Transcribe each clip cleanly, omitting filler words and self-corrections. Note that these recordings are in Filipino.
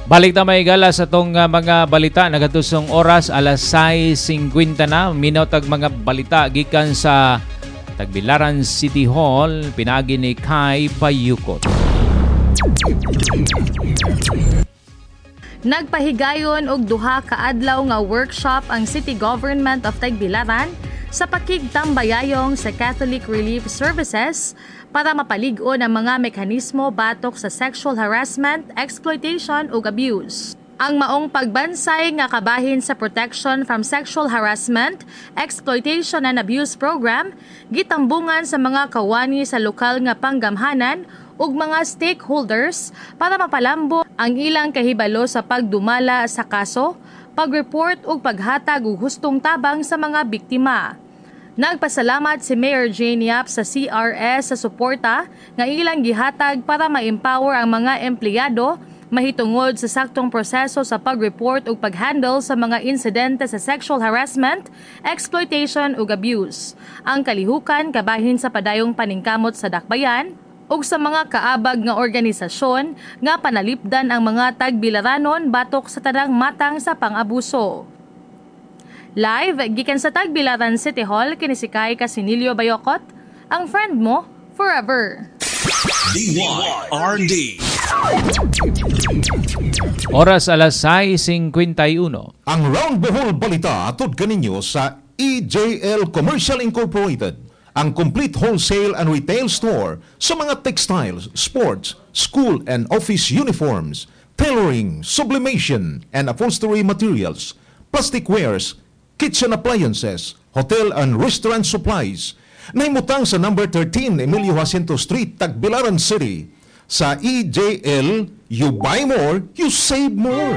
Balik na may gala sa itong mga balita. Nagatusong oras, alas 6:50 na. Minotag mga balita gikan sa Tagbilaran City Hall. Pinagi ni Kai Payukot. Nagpahigayon og duha ka adlaw nga workshop ang City Government of Tagbilaran sa pakigtambayayong sa Catholic Relief Services para mapalig-on ang mga mekanismo batok sa sexual harassment, exploitation ug abuse. Ang maong pagbansay nga kabahin sa Protection from Sexual Harassment, Exploitation and Abuse Program gitambungan sa mga kawani sa lokal nga panggamhanan ug mga stakeholders para mapalambo ang ilang kahibalo sa pagdumala sa kaso, pag-report ug paghatag og hustong tabang sa mga biktima. Nagpasalamat si Mayor Jane Yap sa CRS sa suporta nga ilang gihatag para ma-empower ang mga empleyado mahitungod sa saktong proseso sa pag-report ug pag-handle sa mga insidente sa sexual harassment, exploitation ug abuse. Ang kalihukan kabahin sa padayong paningkamot sa dakbayan ug sa mga kaabag nga organisasyon nga panalipdan ang mga tagbilaranon batok sa tanang matang sa pang-abuso. Live, gikan sa Tagbilaran City Hall, kini si Kai Casinilio Bayokot, ang friend mo forever. DYRD. Oras alas 6:51. Ang Round Bohol Balita atod kaninyo sa EJL Commercial Incorporated, ang complete wholesale and retail store sa mga textiles, sports, school and office uniforms, tailoring, sublimation and upholstery materials, plastic wares, kitchen appliances, hotel and restaurant supplies. Naimutang sa number 13 Emilio Jacinto Street, Tagbilaran City. Sa EJL, you buy more, you save more.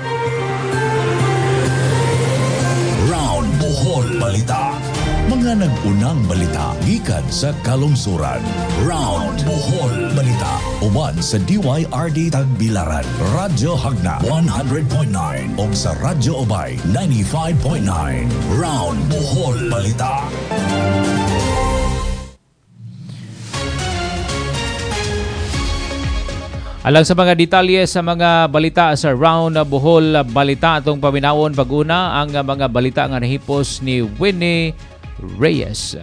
Round Bohol Balita. Mga nag-unang balita gikan sa kalungsuran. Round Bohol Balita. Uban sa DYRD Tagbilaran, Radyo Hagna 100.9 o sa Radyo Obay 95.9. Round Bohol Balita. Alang sa mga detalye sa mga balita sa Round Bohol Balita atong paminawon pag-una ang mga balita nga nahipos ni Winnie Reyes.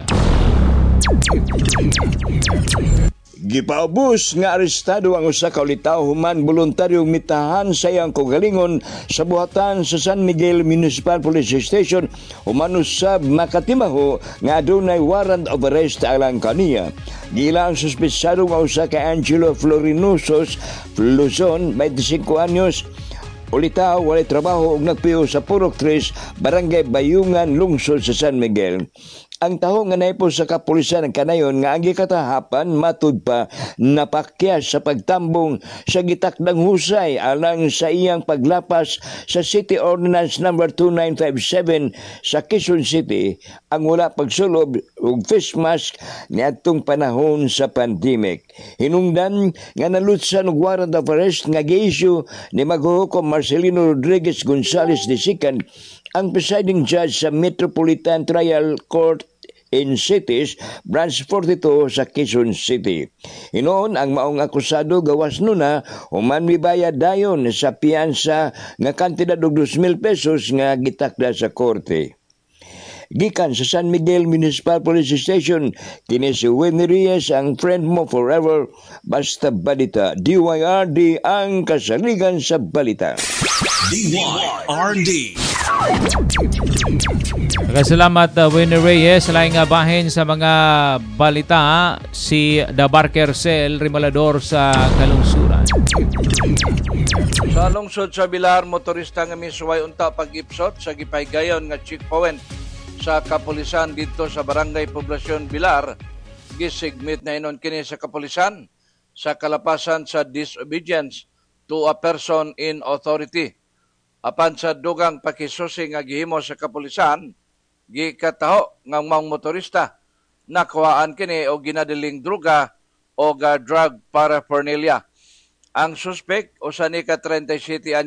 Gipaubos nga arestado ang usa ka ulitaw human voluntaryong mitahan sa iyang kaugalingon sa buhatan sa San Miguel Municipal Police Station human usab makatimaho nga adunay warrant of arrest alang kaniya. Gila ang suspetsado nga usa ka Angelo Florinosos Luzon, 25 anyos. Ulitaw, walay trabaho ug nagpiyo sa Purok 3, Barangay Bayungan, Lungsod sa San Miguel. Ang taho nga naipo sa kapulisan ng kanayon nga ang gikatahapan matud pa napakyas sa pagtambong sa gitakdang husay alang sa iyang paglapas sa City Ordinance No. 2957 sa Quezon City ang wala pagsulob og face mask niadtong panahon sa pandemic. Hinungdan nga nalutsan og warrant of arrest nga gi-issue ni maghuhukom Marcelino Rodriguez Gonzales II, ang presiding judge sa Metropolitan Trial Court in Cities, Branch 42 sa Quezon City. Hinoon ang maong akusado gawas nuna human mibayad dayon sa piyansa nga kantidad og 2,000 pesos nga gitakda sa korte. Gikan sa San Miguel Municipal Police Station, kini si Winnie Reyes, ang friend mo forever, basta balita. DYRD ang kasaligan sa balita. DYRD. Salamat Winnie Reyes. Laing bahin sa mga balita si Dabarker Cel, Rimalador sa kalungsuran. Sa lungsod sa Bilar, motorista nga misway unta pag-ipsot sa gipaygayon nga checkpoint sa kapulisan dito sa Barangay Poblasyon Bilar. Gisigmit na inon kini sa kapulisan sa kalapasan sa disobedience to a person in authority. Apan sa dugang pakisusi nga gihimo sa kapulisan, gikataho nga mga motorista nakuhaan kini o ginadiling droga o drug paraphernalia. Ang suspect usa ni ka 37